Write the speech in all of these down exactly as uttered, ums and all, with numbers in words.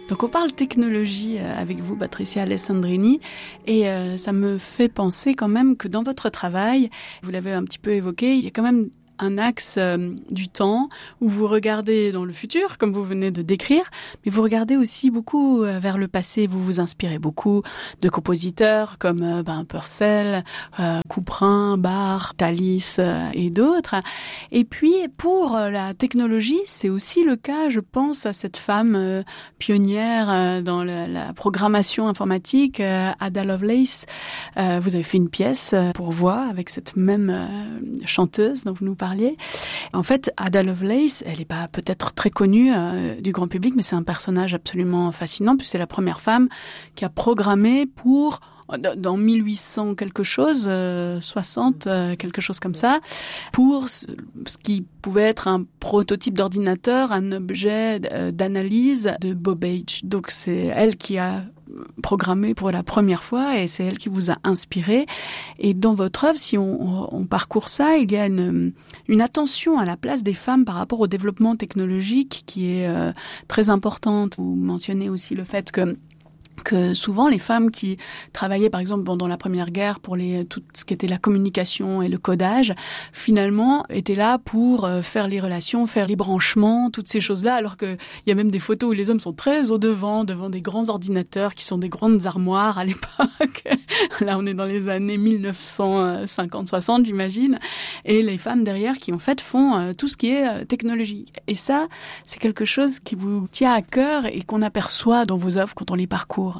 Donc on parle technologie avec vous, Patricia Alessandrini, et euh, ça me fait penser quand même que dans votre travail, vous l'avez un petit peu évoqué, il y a quand même un axe euh, du temps où vous regardez dans le futur, comme vous venez de décrire, mais vous regardez aussi beaucoup euh, vers le passé. Vous vous inspirez beaucoup de compositeurs comme euh, ben, Purcell, euh, Couperin, Bach, Thalys euh, et d'autres. Et puis, pour euh, la technologie, c'est aussi le cas, je pense, à cette femme euh, pionnière euh, dans le, la programmation informatique, euh, Ada Lovelace. Euh, vous avez fait une pièce euh, pour voix avec cette même euh, chanteuse dont vous nous parlez. En fait, Ada Lovelace, elle n'est pas peut-être très connue euh, du grand public, mais c'est un personnage absolument fascinant, puisque c'est la première femme qui a programmé pour, dans mille huit cents quelque chose, euh, soixante, euh, quelque chose comme ça, pour ce, ce qui pouvait être un prototype d'ordinateur, un objet d'analyse de Babbage. Donc c'est elle qui a programmé pour la première fois et c'est elle qui vous a inspiré. Et dans votre œuvre, si on, on parcourt ça, il y a une, une attention à la place des femmes par rapport au développement technologique qui est euh, très importante. Vous mentionnez aussi le fait que que souvent les femmes qui travaillaient par exemple pendant la Première Guerre pour les tout ce qui était la communication et le codage, finalement étaient là pour euh, faire les relations, faire les branchements, toutes ces choses-là, alors que il y a même des photos où les hommes sont très au devant, devant des grands ordinateurs qui sont des grandes armoires à l'époque. Là, on est dans les années mille neuf cent cinquante soixante, j'imagine, et les femmes derrière qui en fait font euh, tout ce qui est euh, technologie. Et ça, c'est quelque chose qui vous tient à cœur et qu'on aperçoit dans vos œuvres quand on les parcourt.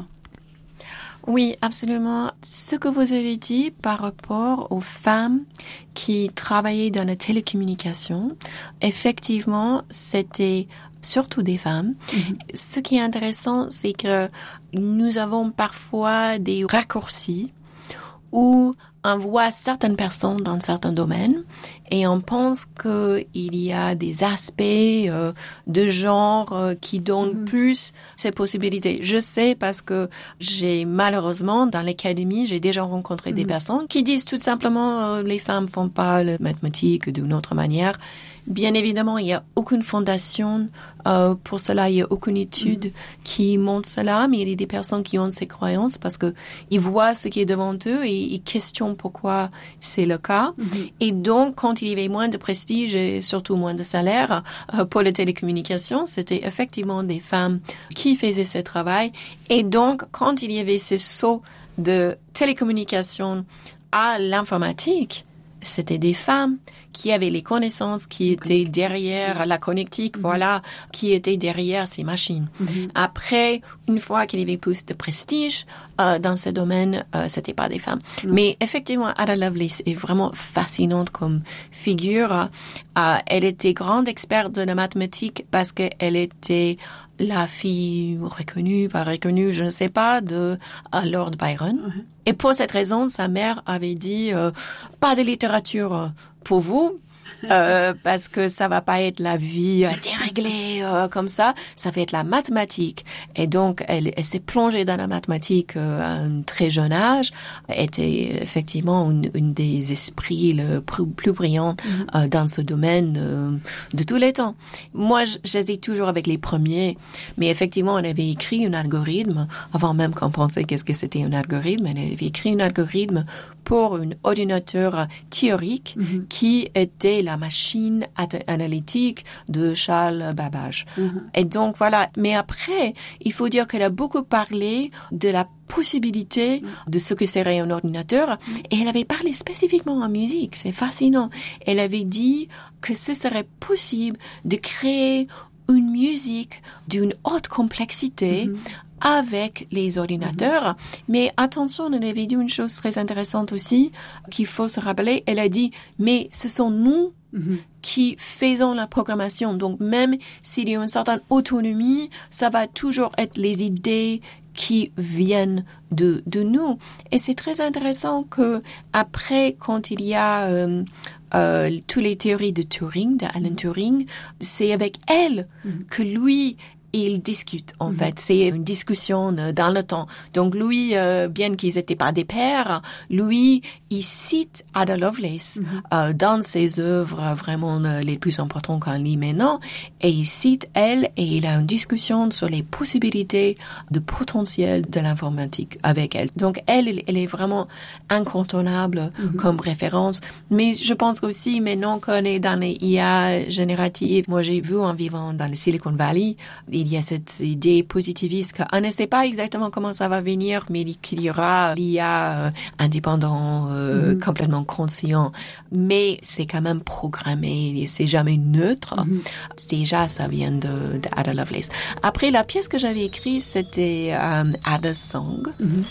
Oui, absolument. Ce que vous avez dit par rapport aux femmes qui travaillaient dans la télécommunication, effectivement, c'était surtout des femmes. Mm-hmm. Ce qui est intéressant, c'est que nous avons parfois des raccourcis où on voit certaines personnes dans certains domaines et on pense qu'il y a des aspects euh, de genre euh, qui donnent mmh. plus ces possibilités. Je sais parce que j'ai malheureusement dans l'académie, j'ai déjà rencontré mmh. des personnes qui disent tout simplement euh, les femmes font pas le mathématique d'une autre manière. Bien évidemment, il n'y a aucune fondation euh, pour cela, il n'y a aucune étude mmh. qui montre cela, mais il y a des personnes qui ont ces croyances parce que ils voient ce qui est devant eux et ils questionnent pourquoi c'est le cas. Mmh. Et donc, quand il y avait moins de prestige et surtout moins de salaire euh, pour les télécommunications, c'était effectivement des femmes qui faisaient ce travail. Et donc, quand il y avait ce saut de télécommunications à l'informatique, c'était des femmes qui avaient les connaissances, qui étaient derrière la connectique, mm-hmm. voilà, qui étaient derrière ces machines. Mm-hmm. Après, une fois qu'il y avait plus de prestige euh, dans ce domaine, euh, c'était pas des femmes. Mm-hmm. Mais effectivement, Ada Lovelace est vraiment fascinante comme figure. Euh, elle était grande experte de la mathématique parce qu'elle était la fille reconnue, pas reconnue, je ne sais pas, de uh, Lord Byron. Mm-hmm. Et pour cette raison, sa mère avait dit euh, pas de littérature pour vous. Euh, parce que ça va pas être la vie euh, déréglée euh, comme ça, ça va être la mathématique. Et donc, elle, elle s'est plongée dans la mathématique euh, à un très jeune âge. Elle était effectivement une, une des esprits le plus, plus brillants euh, dans ce domaine euh, de tous les temps. Moi, j'hésite toujours avec les premiers, mais effectivement, elle avait écrit un algorithme, avant même qu'on pensait qu'est-ce que c'était un algorithme, elle avait écrit un algorithme pour un ordinateur théorique mm-hmm. qui était la machine analytique de Charles Babbage. Mm-hmm. Et donc, voilà. Mais après, il faut dire qu'elle a beaucoup parlé de la possibilité mm-hmm. de ce que serait un ordinateur. Mm-hmm. Et elle avait parlé spécifiquement en musique. C'est fascinant. Elle avait dit que ce serait possible de créer une musique d'une haute complexité mm-hmm. avec les ordinateurs. Mm-hmm. Mais attention, elle avait dit une chose très intéressante aussi, qu'il faut se rappeler. Elle a dit, mais ce sont nous mm-hmm. qui faisons la programmation. Donc, même s'il y a une certaine autonomie, ça va toujours être les idées qui viennent de, de nous. Et c'est très intéressant que après, quand il y a euh, euh, toutes les théories de Turing, de Alan Turing, c'est avec elle mm-hmm. que lui ils discutent, en Mm-hmm. fait. C'est une discussion euh, dans le temps. Donc, lui, euh, bien qu'ils n'étaient pas des pairs, lui, il cite Ada Lovelace mm-hmm. euh, dans ses œuvres vraiment euh, les plus importantes qu'on lit maintenant. Et il cite elle et il a une discussion sur les possibilités de potentiel de l'informatique avec elle. Donc, elle, elle est vraiment incontournable mm-hmm. comme référence. Mais je pense aussi, maintenant qu'on est dans les I A génératives, moi, j'ai vu en vivant dans le Silicon Valley, il y a cette idée positiviste qu'on ne sait pas exactement comment ça va venir, mais qu'il y aura l'I A euh, indépendant, euh, mm-hmm. complètement conscient. Mais c'est quand même programmé, c'est jamais neutre. Mm-hmm. Déjà, ça vient de, de Ada Lovelace. Après, la pièce que j'avais écrite, c'était euh, Ada's Song. Mm-hmm.